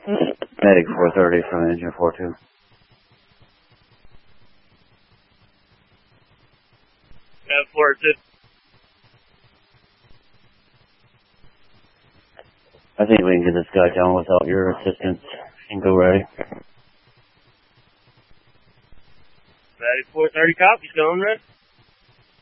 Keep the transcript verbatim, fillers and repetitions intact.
Medic four thirty from engine four two. Yeah, four two. I think we can get this guy down without your assistance. And go ready. Ready, four thirty copies, going red.